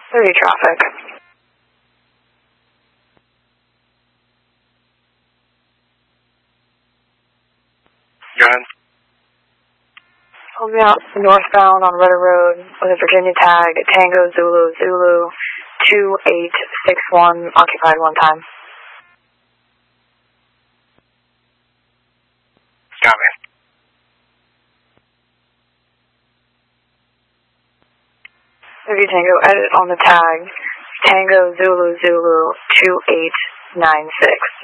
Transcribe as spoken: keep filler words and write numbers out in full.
thirty traffic. Go ahead. I'll be out northbound on Ritter Road with a Virginia tag, Tango Zulu Zulu two eight six one, occupied one time. Copy. thirty Tango, edit on the tag, Tango Zulu Zulu two eight nine six.